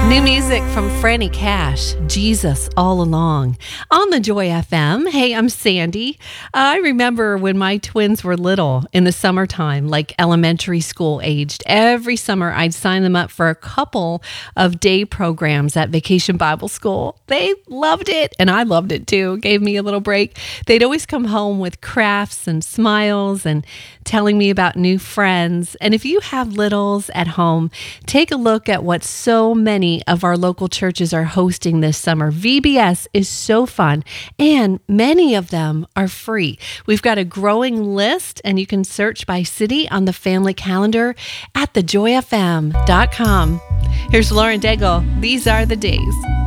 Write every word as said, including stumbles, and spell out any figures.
New music from Franny Cash, Jesus All Along, on the Joy F M. Hey, I'm Sandy. Uh, I remember when my twins were little in the summertime, like elementary school aged. Every summer, I'd sign them up for a couple of day programs at Vacation Bible School. They loved it, and I loved it too. Gave me a little break. They'd always come home with crafts and smiles and telling me about new friends. And if you have littles at home, take a look at what so many of our local churches are hosting this summer. V B S is so fun, and many of them are free. We've got a growing list, and you can search by city on the family calendar at the joy f m dot com. Here's Lauren Daigle. These are the days.